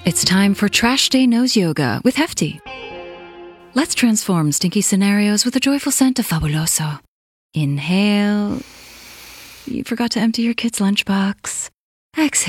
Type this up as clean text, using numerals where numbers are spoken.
It's time for Trash Day Nose Yoga with Hefty. Let's transform stinky scenarios with the joyful scent of Fabuloso. Inhale. You forgot to empty your kid's lunchbox. Exhale.